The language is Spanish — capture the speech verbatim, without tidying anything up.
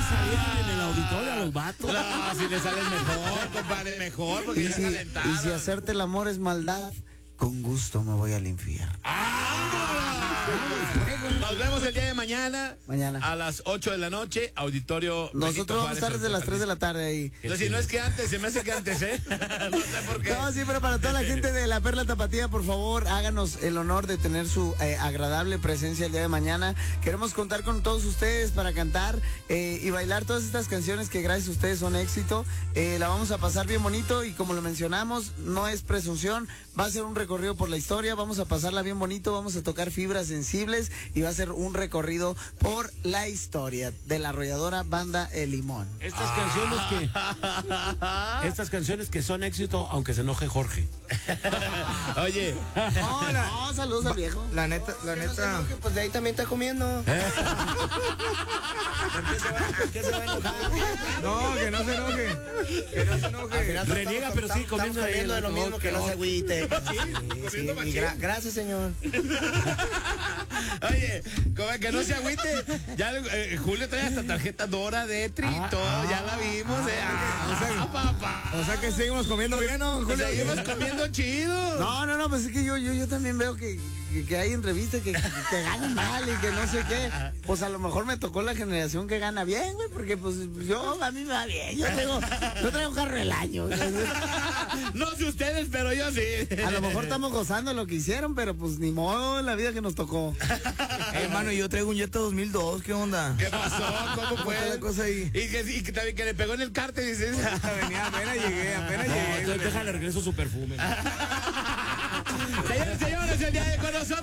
salían en el auditorio a los vatos. No, si le sales mejor, compadre, mejor, porque Y ya si, calentaron. y si hacerte el amor es maldad, con gusto me voy al infierno. Nos vemos el día de mañana. Mañana. A las ocho de la noche, auditorio. Nosotros vamos a estar desde las tres de la tarde ahí. Entonces, si no es que antes, se me hace que antes, ¿eh? No sé por qué. No, sí, pero para toda la gente de la Perla Tapatía, por favor, háganos el honor de tener su eh, agradable presencia el día de mañana. Queremos contar con todos ustedes para cantar eh, y bailar todas estas canciones que gracias a ustedes son éxito. Eh, la vamos a pasar bien bonito y como lo mencionamos, no es presunción, va a ser un recorrido por la historia, vamos a pasarla bien bonito, vamos a tocar fibras sensibles y va a ser un recorrido por la historia de la arrolladora Banda El Limón. Estas canciones que estas canciones que son éxito, aunque se enoje Jorge. Oye, No, la- no, saludos al viejo. La neta, la Que no se neta. enoje, pues de ahí también está comiendo. ¿Por qué se va a enojar? No, que no se enoje. Que no se enoje. Reniega, pero sí, comiendo Estamos comiendo de lo mismo, que no se agüite. Sí, sí, y gra- gracias, señor. oye, como que no se agüite. Ya eh, Julio trae hasta tarjeta Dora de Trito, ya la vimos, eh. Ah, o sea- papá. O sea que seguimos comiendo bien, ¿no, Julio? Seguimos comiendo chido. No, no, no, pues es que yo, yo, yo también veo que, que, que hay entrevistas que, que, que ganan mal y que no sé qué. Pues a lo mejor me tocó la generación que gana bien, güey, porque pues yo, a mí me va bien. Yo tengo, yo traigo carro del año. No sé ustedes, pero yo sí. A lo mejor estamos gozando lo que hicieron, pero pues ni modo la vida que nos tocó. Eh, hermano, yo traigo un Jetta dos mil dos, ¿qué onda? ¿Qué pasó? ¿Cómo ¿Cómo fue? está la cosa ahí? Y que, y que también que le pegó en el cárter, dices. Venía, apenas llegué, apenas No, llegué. entonces déjale regreso su perfume. Señores, señores, el día de con nosotros.